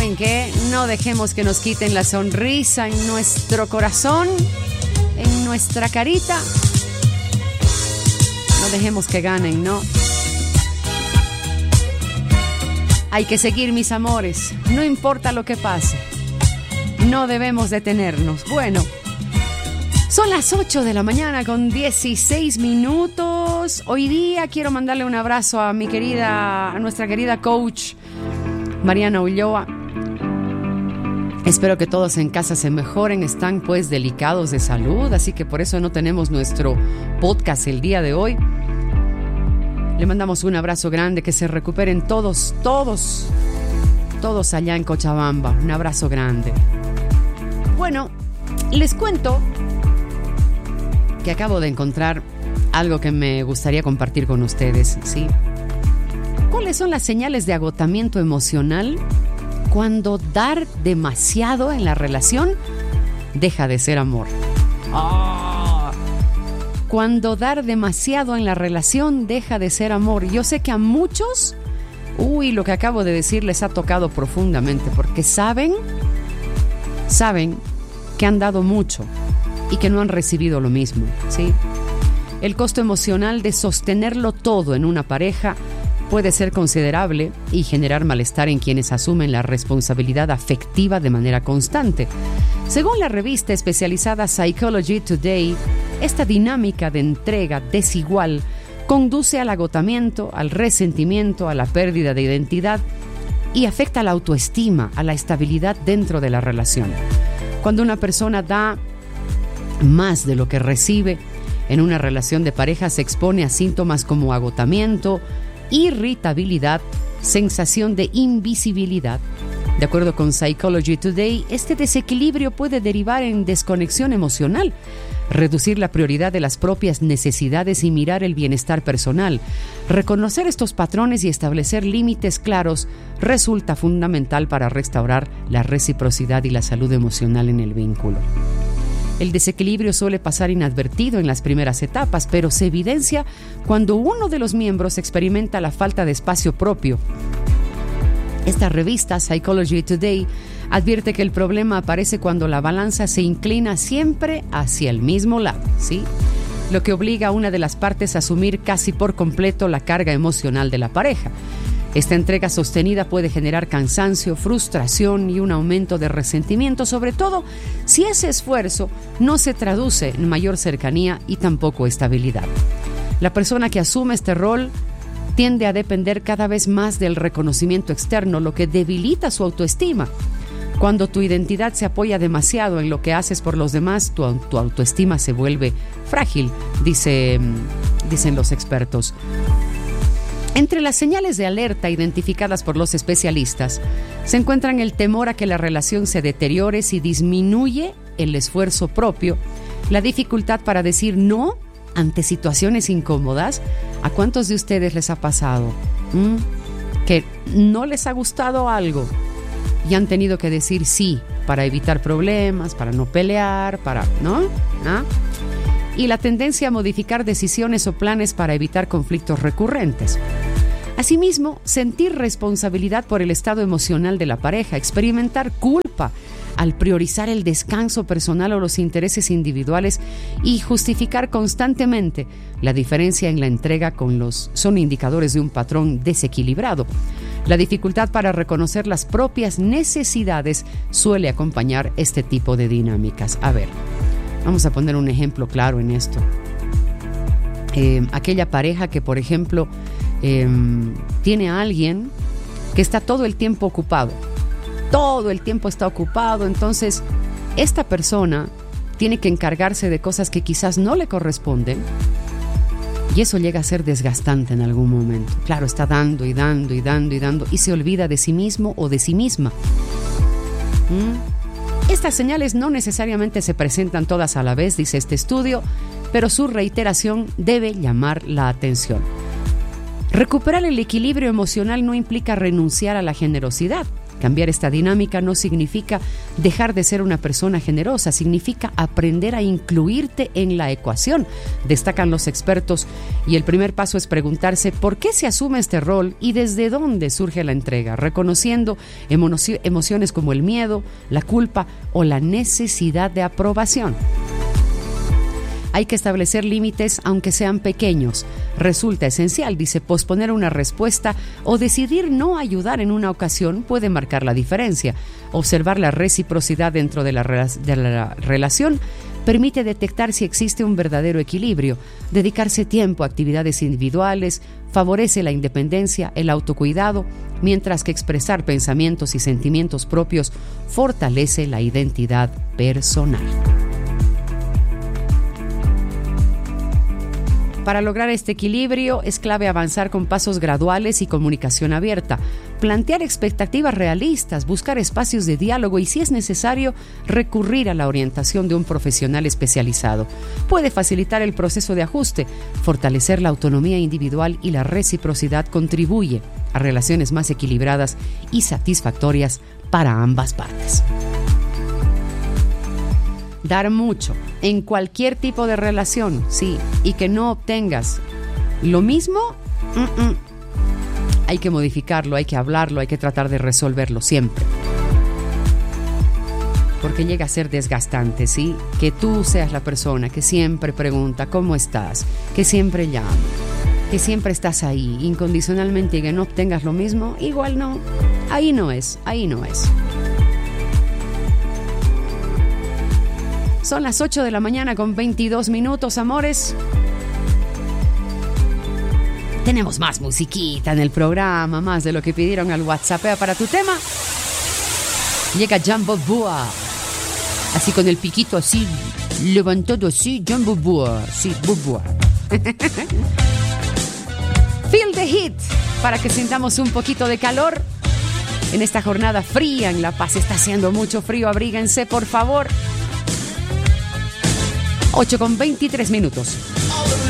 ¿saben qué? No dejemos que nos quiten la sonrisa en nuestro corazón, en nuestra carita. No dejemos que ganen, ¿no? Hay que seguir, mis amores, no importa lo que pase. No debemos detenernos. Bueno, son las 8 de la mañana con 16 minutos. Hoy día quiero mandarle un abrazo a nuestra querida coach Mariana Ulloa. Espero que todos en casa se mejoren, están pues delicados de salud, así que por eso no tenemos nuestro podcast el día de hoy. Le mandamos un abrazo grande, que se recuperen todos allá en Cochabamba. Un abrazo grande. Bueno, les cuento que acabo de encontrar algo que me gustaría compartir con ustedes, ¿sí? ¿Cuáles son las señales de agotamiento emocional cuando dar demasiado en la relación deja de ser amor? Cuando dar demasiado en la relación deja de ser amor. Yo sé que a muchos, lo que acabo de decir les ha tocado profundamente, porque saben que han dado mucho y que no han recibido lo mismo, ¿sí? El costo emocional de sostenerlo todo en una pareja puede ser considerable y generar malestar en quienes asumen la responsabilidad afectiva de manera constante. Según la revista especializada Psychology Today, esta dinámica de entrega desigual conduce al agotamiento, al resentimiento, a la pérdida de identidad y afecta a la autoestima, a la estabilidad dentro de la relación. Cuando una persona da más de lo que recibe en una relación de pareja, se expone a síntomas como agotamiento, irritabilidad, sensación de invisibilidad. De acuerdo con Psychology Today, este desequilibrio puede derivar en desconexión emocional, reducir la prioridad de las propias necesidades y mirar el bienestar personal. Reconocer estos patrones y establecer límites claros resulta fundamental para restaurar la reciprocidad y la salud emocional en el vínculo. El desequilibrio suele pasar inadvertido en las primeras etapas, pero se evidencia cuando uno de los miembros experimenta la falta de espacio propio. Esta revista, Psychology Today, advierte que el problema aparece cuando la balanza se inclina siempre hacia el mismo lado, ¿sí? Lo que obliga a una de las partes a asumir casi por completo la carga emocional de la pareja. Esta entrega sostenida puede generar cansancio, frustración y un aumento de resentimiento, sobre todo si ese esfuerzo no se traduce en mayor cercanía y tampoco estabilidad. La persona que asume este rol tiende a depender cada vez más del reconocimiento externo, lo que debilita su autoestima. Cuando tu identidad se apoya demasiado en lo que haces por los demás, tu autoestima se vuelve frágil, dicen los expertos. Entre las señales de alerta identificadas por los especialistas se encuentran el temor a que la relación se deteriore si disminuye el esfuerzo propio, la dificultad para decir no ante situaciones incómodas. ¿A cuántos de ustedes les ha pasado que no les ha gustado algo y han tenido que decir sí para evitar problemas, para no pelear, ¿no? Y la tendencia a modificar decisiones o planes para evitar conflictos recurrentes. Asimismo, sentir responsabilidad por el estado emocional de la pareja, experimentar culpa al priorizar el descanso personal o los intereses individuales y justificar constantemente la diferencia en la entrega son indicadores de un patrón desequilibrado. La dificultad para reconocer las propias necesidades suele acompañar este tipo de dinámicas. A ver, vamos a poner un ejemplo claro en esto. Aquella pareja que, por ejemplo, tiene a alguien que está todo el tiempo ocupado. Todo el tiempo está ocupado, entonces esta persona tiene que encargarse de cosas que quizás no le corresponden y eso llega a ser desgastante en algún momento. Claro, está dando y dando y dando y dando y se olvida de sí mismo o de sí misma. Estas señales no necesariamente se presentan todas a la vez, dice este estudio, pero su reiteración debe llamar la atención. Recuperar el equilibrio emocional no implica renunciar a la generosidad. Cambiar esta dinámica no significa dejar de ser una persona generosa, significa aprender a incluirte en la ecuación, destacan los expertos, y el primer paso es preguntarse por qué se asume este rol y desde dónde surge la entrega, reconociendo emociones como el miedo, la culpa o la necesidad de aprobación. Hay que establecer límites aunque sean pequeños. Resulta esencial, dice, posponer una respuesta o decidir no ayudar en una ocasión puede marcar la diferencia. Observar la reciprocidad dentro de la relación permite detectar si existe un verdadero equilibrio. Dedicarse tiempo a actividades individuales favorece la independencia, el autocuidado, mientras que expresar pensamientos y sentimientos propios fortalece la identidad personal. Para lograr este equilibrio es clave avanzar con pasos graduales y comunicación abierta, plantear expectativas realistas, buscar espacios de diálogo y, si es necesario, recurrir a la orientación de un profesional especializado. Puede facilitar el proceso de ajuste, fortalecer la autonomía individual y la reciprocidad contribuye a relaciones más equilibradas y satisfactorias para ambas partes. Dar mucho en cualquier tipo de relación, sí, y que no obtengas lo mismo, hay que modificarlo, hay que hablarlo, hay que tratar de resolverlo siempre. Porque llega a ser desgastante, ¿sí? Que tú seas la persona que siempre pregunta ¿cómo estás? Que siempre llama, que siempre estás ahí incondicionalmente y que no obtengas lo mismo, igual no, ahí no es. Son las 8 de la mañana con 22 minutos, amores. Tenemos más musiquita en el programa, más de lo que pidieron al WhatsApp. Para tu tema, llega Jumbo Boa. Así con el piquito así, levantado así, Jumbo Boa. Sí, Boa. Feel the heat, para que sintamos un poquito de calor. En esta jornada fría en La Paz, está haciendo mucho frío, abríguense, por favor. 8 con 23 minutos.